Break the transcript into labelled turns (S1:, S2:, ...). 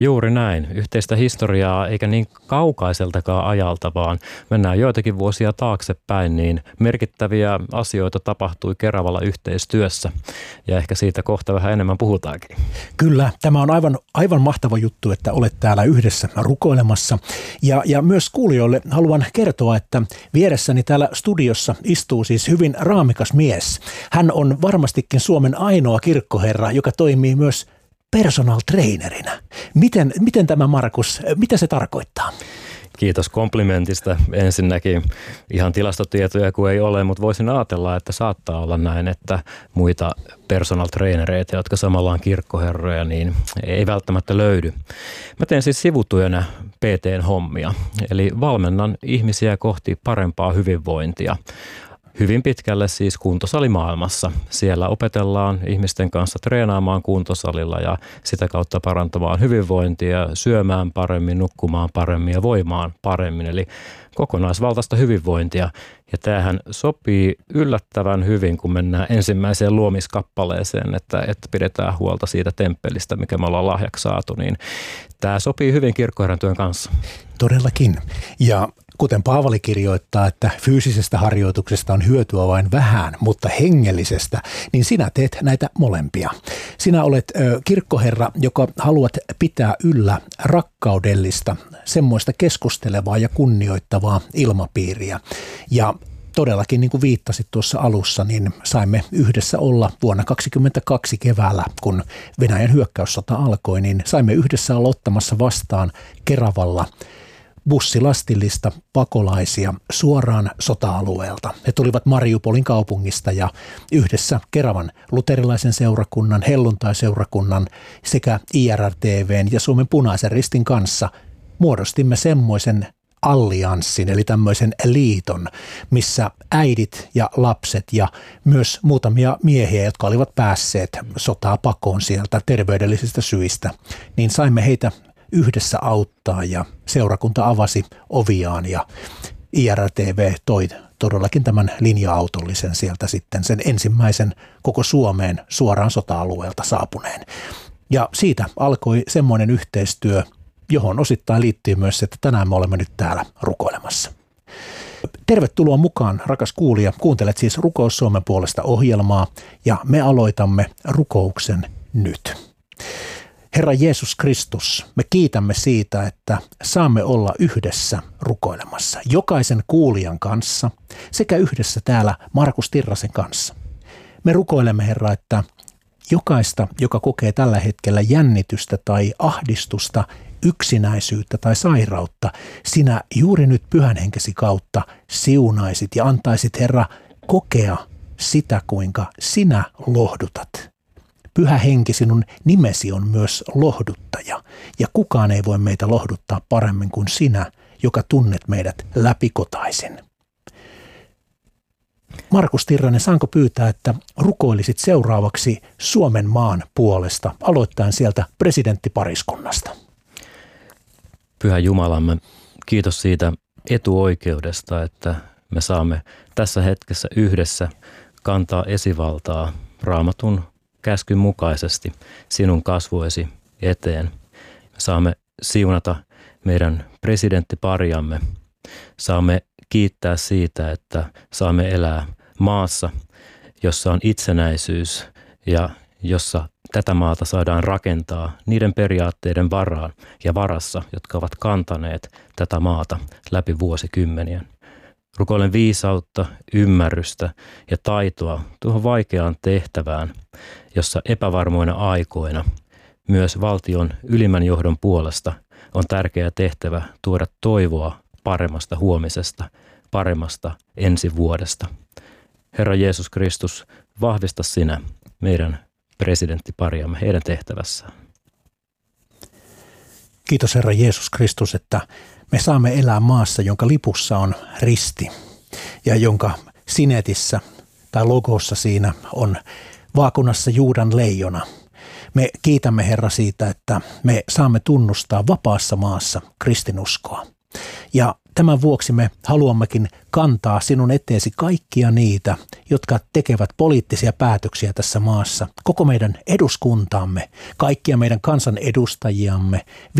S1: Juuri näin. Yhteistä historiaa eikä niin kaukaiseltakaan ajalta, vaan mennään joitakin vuosia taaksepäin, niin merkittäviä asioita tapahtui Keravalla yhteistyössä. Ja ehkä siitä kohta vähän enemmän puhutaankin.
S2: Kyllä, tämä on aivan mahtava juttu, että olet täällä yhdessä rukoilemassa. Ja myös kuulijoille haluan kertoa, että vieressäni täällä studiossa istuu siis hyvin raamikas mies. Hän on varmastikin Suomen ainoa kirkkoherra, joka toimii myös personal trainerina. Miten tämä, Markus, mitä se tarkoittaa?
S1: Kiitos komplimentista. Ensinnäkin ihan tilastotietoja kuin ei ole, mutta voisin ajatella, että saattaa olla näin, että muita personal trainereita, jotka samalla on kirkkoherroja, niin ei välttämättä löydy. Mä teen siis sivutyönä PT-hommia, eli valmennan ihmisiä kohti parempaa hyvinvointia. Hyvin pitkälle siis kuntosalimaailmassa. Siellä opetellaan ihmisten kanssa treenaamaan kuntosalilla ja sitä kautta parantamaan hyvinvointia, syömään paremmin, nukkumaan paremmin ja voimaan paremmin. Eli kokonaisvaltaista hyvinvointia. Ja tämähän sopii yllättävän hyvin, kun mennään ensimmäiseen luomiskappaleeseen, että pidetään huolta siitä temppelistä, mikä me ollaan lahjaksi saatu. Niin tämä sopii hyvin kirkkoherran työn kanssa.
S2: Todellakin. Ja kuten Paavali kirjoittaa, että fyysisestä harjoituksesta on hyötyä vain vähän, mutta hengellisestä, niin sinä teet näitä molempia. Sinä olet kirkkoherra, joka haluat pitää yllä rakkaudellista, semmoista keskustelevaa ja kunnioittavaa ilmapiiriä. Ja todellakin, niin kuin viittasit tuossa alussa, niin saimme yhdessä olla vuonna 2022 keväällä, kun Venäjän hyökkäyssota alkoi, niin saimme yhdessä olla ottamassa vastaan Keravalla bussilastillista pakolaisia suoraan sota-alueelta. He tulivat Mariupolin kaupungista ja yhdessä Keravan luterilaisen seurakunnan, helluntaiseurakunnan sekä IRR-TV:n ja Suomen Punaisen Ristin kanssa muodostimme semmoisen allianssin, eli tämmöisen liiton, missä äidit ja lapset ja myös muutamia miehiä, jotka olivat päässeet sotaa pakoon sieltä terveydellisistä syistä, niin saimme heitä yhdessä auttaa ja seurakunta avasi oviaan ja IRTV toi todellakin tämän linja-autollisen sieltä sitten sen ensimmäisen koko Suomeen suoraan sota-alueelta saapuneen. Ja siitä alkoi semmoinen yhteistyö, johon osittain liittyy myös se, että tänään me olemme nyt täällä rukoilemassa. Tervetuloa mukaan, rakas kuulija. Kuuntelet siis Rukous Suomen puolesta -ohjelmaa ja me aloitamme rukouksen nyt. Herra Jeesus Kristus, me kiitämme siitä, että saamme olla yhdessä rukoilemassa jokaisen kuulijan kanssa sekä yhdessä täällä Markus Tirrasen kanssa. Me rukoilemme, Herra, että jokaista, joka kokee tällä hetkellä jännitystä tai ahdistusta, yksinäisyyttä tai sairautta, sinä juuri nyt Pyhän Henkesi kautta siunaisit ja antaisit, Herra, kokea sitä, kuinka sinä lohdutat. Pyhä Henki, sinun nimesi on myös lohduttaja, ja kukaan ei voi meitä lohduttaa paremmin kuin sinä, joka tunnet meidät läpikotaisin. Markus Tirranen, saanko pyytää, että rukoilisit seuraavaksi Suomen maan puolesta, aloittaen sieltä presidenttipariskunnasta?
S1: Pyhä Jumalamme, kiitos siitä etuoikeudesta, että me saamme tässä hetkessä yhdessä kantaa esivaltaa Raamatun käskyn mukaisesti sinun kasvoesi eteen. Me saamme siunata meidän presidenttipariamme. Saamme kiittää siitä, että saamme elää maassa, jossa on itsenäisyys ja jossa tätä maata saadaan rakentaa niiden periaatteiden varaan ja varassa, jotka ovat kantaneet tätä maata läpi vuosikymmenien. Rukoilen viisautta, ymmärrystä ja taitoa tuohon vaikeaan tehtävään, jossa epävarmoina aikoina myös valtion ylimmän johdon puolesta on tärkeä tehtävä tuoda toivoa paremmasta huomisesta, paremmasta ensi vuodesta. Herra Jeesus Kristus, vahvista sinä meidän presidenttipariamme heidän tehtävässään.
S2: Kiitos, Herra Jeesus Kristus, että me saamme elää maassa, jonka lipussa on risti ja jonka sinetissä tai logossa siinä on vaakunassa Juudan leijona. Me kiitämme, Herra, siitä, että me saamme tunnustaa vapaassa maassa kristinuskoa. Ja tämän vuoksi me haluammekin kantaa sinun eteesi kaikkia niitä, jotka tekevät poliittisia päätöksiä tässä maassa, koko meidän eduskuntaamme, kaikkia meidän kansanedustajiamme,